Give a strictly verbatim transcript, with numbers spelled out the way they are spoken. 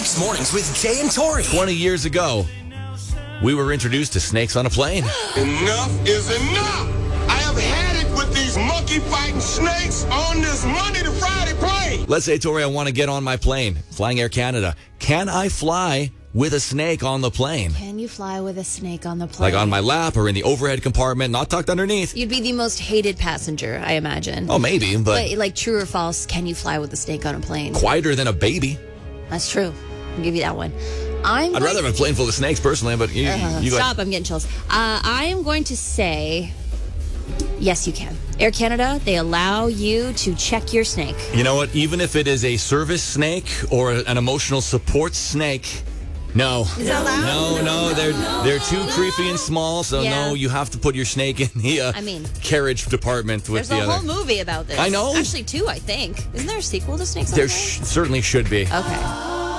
Mixed Mornings with Jay and Tori. twenty years ago, we were introduced to snakes on a plane. Enough is enough. I have had it with these monkey-fighting snakes on this Monday to Friday plane. Let's say, Tori, I want to get on my plane, flying Air Canada. Can I fly with a snake on the plane? Can you fly with a snake on the plane? Like on my lap or in the overhead compartment, not tucked underneath? You'd be the most hated passenger, I imagine. Oh, maybe, but... But like, true or false, can you fly with a snake on a plane? Quieter than a baby. That's true. I'll give you that one. I'm I'd going- rather have a plane full of snakes, personally, but you, Uh, you go stop, I'm getting chills. Uh, I am going to say, yes, you can. Air Canada, they allow you to check your snake. You know what? Even if it is a service snake or an emotional support snake, no. Is that allowed? No, no, they're they're too creepy and small, so Yeah. no, you have to put your snake in the uh, I mean, carriage department with There's the a other. whole movie about this. I know. Actually, two, I think. Isn't there a sequel to Snakes on There a Plane? sh- certainly should be. Okay.